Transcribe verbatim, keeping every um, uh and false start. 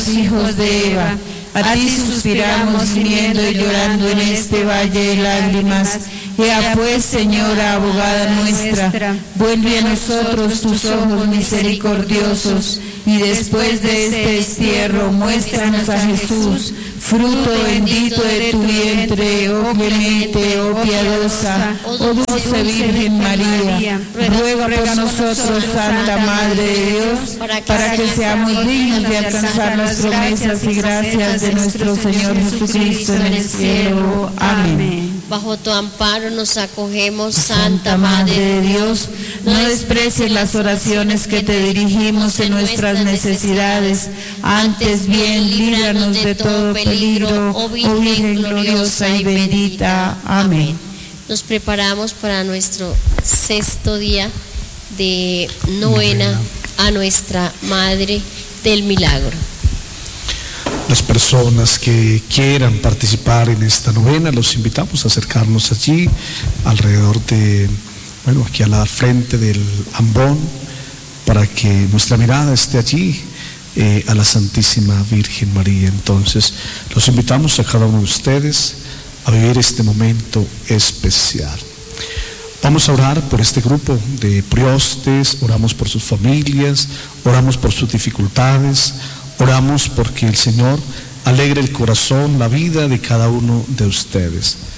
hijos de Eva. A ti suspiramos gimiendo y llorando en este valle de lágrimas. Ea pues, Señora, abogada nuestra, vuelve a nosotros tus ojos misericordiosos, y después de este destierro muéstranos a Jesús, fruto bendito de tu vientre, oh clemente, oh piadosa, oh dulce Virgen María. Ruega por nosotros, Santa Madre de Dios, para que seamos dignos de alcanzar las promesas y gracias de nuestro Señor Jesucristo en el cielo. Amén. Bajo tu amparo nos acogemos, Santa Madre de Dios. No desprecies las oraciones que te dirigimos en nuestras necesidades, antes bien líbranos de todo peligro, oh Virgen gloriosa y bendita. Amén. Nos preparamos para nuestro sexto día de novena a nuestra Madre del Milagro. Las personas que quieran participar en esta novena, los invitamos a acercarnos allí, alrededor de, bueno, aquí a la frente del ambón, para que nuestra mirada esté allí, eh, a la Santísima Virgen María. Entonces, los invitamos a cada uno de ustedes a vivir este momento especial. Vamos a orar por este grupo de priostes, oramos por sus familias, oramos por sus dificultades, oramos porque el Señor alegre el corazón, la vida de cada uno de ustedes.